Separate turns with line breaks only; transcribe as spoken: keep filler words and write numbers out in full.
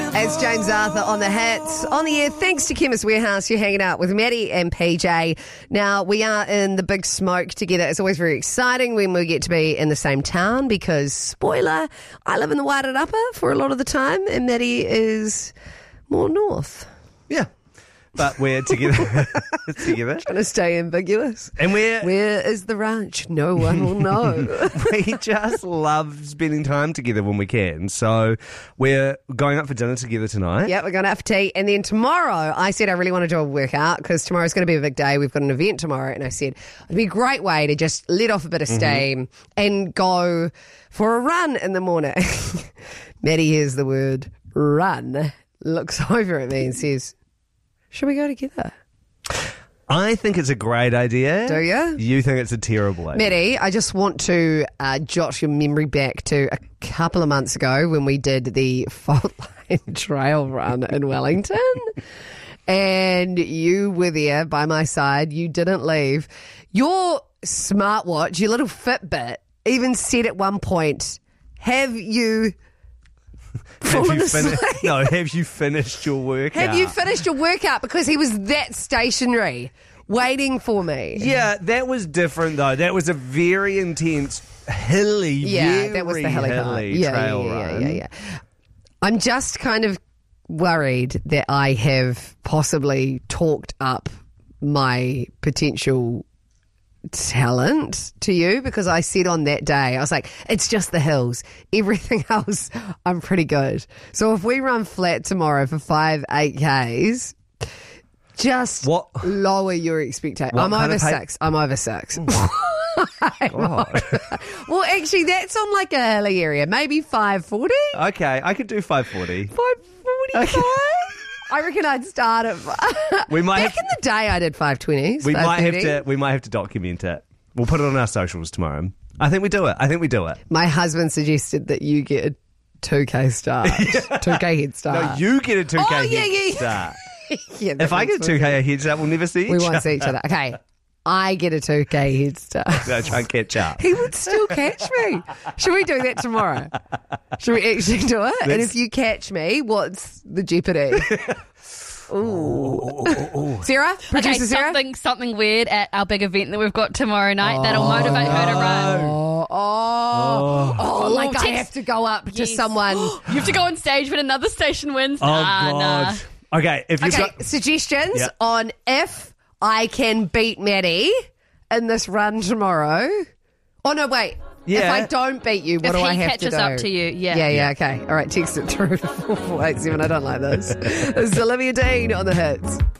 As James Arthur on the hits. On the air, thanks to Chemist Warehouse, you're hanging out with Maddie and P J. Now, we are in the big smoke together. It's always very exciting when we get to be in the same town because, spoiler, I live in the Wairarapa for a lot of the time and Maddie is more north.
Yeah. But we're together. together.
Trying to stay ambiguous.
And we're...
Where is the ranch? No one will know.
We just love spending time together when we can. So we're going out for dinner together tonight.
Yeah, we're going out for tea. And then tomorrow, I said I really want to do a workout because tomorrow's going to be a big day. We've got an event tomorrow. And I said it'd be a great way to just let off a bit of steam mm-hmm. and go for a run in the morning. Maddie hears the word run, looks over at me and says... Should we go together?
I think it's a great idea.
Do you?
You think it's a terrible idea.
Maddie, I just want to uh, jot your memory back to a couple of months ago when we did the Fault Line Trail Run in Wellington. And you were there by my side. You didn't leave. Your smartwatch, your little Fitbit, even said at one point, have you...
Have you fin- no, have you finished your workout?
Have you finished your workout? Because he was that stationary, waiting for me.
Yeah, that was different though. That was a very intense, hilly,
yeah,
very
that was the hilly,
hilly
yeah,
trail
yeah, yeah,
run.
Yeah, yeah, yeah. I'm just kind of worried that I have possibly talked up my potential talent to you because I said on that day, I was like, it's just the hills. Everything else, I'm pretty good. So if we run flat tomorrow for five, eight Ks, just
what?
lower your expectation. I'm over six. I'm over six. I'm over. Well, actually, that's on like a hilly area. Maybe five forty.
Okay, I could do five forty.
five forty-five? Okay. I reckon I'd start at.
We might
Back
have,
in the day, I did five twenties.
We might have to. We might have to document it. We'll put it on our socials tomorrow. I think we do it. I think we do it.
My husband suggested that you get a two K start, two K head start.
No, you get a two K
oh,
head
yeah, yeah.
start.
yeah,
if I get a two K head start, we'll never see each
we
other.
We won't see each other. Okay. I get a two K head start.
No, try and catch up.
He would still catch me. Should we do that tomorrow? Should we actually do it? Let's... And if you catch me, what's the jeopardy? Ooh.
Ooh, ooh, ooh.
Sarah? Producer
okay,
Sarah?
something, something weird at our big event that we've got tomorrow night oh, that'll motivate no. her to run.
Oh, oh, oh, oh like
text.
I have to go up
yes.
to someone.
You have to go on stage when another station wins.
Oh,
nah,
God.
Nah.
Okay, if you've
okay,
got...
suggestions
yep.
on if I can beat Maddie in this run tomorrow. Oh, no, wait.
Yeah.
If I don't beat you, what
if
do I
he
have to do?
catches up to you, yeah.
Yeah, yeah, okay. All right, text it through to four four eight seven. I don't like those. This is Olivia Dean on the hits.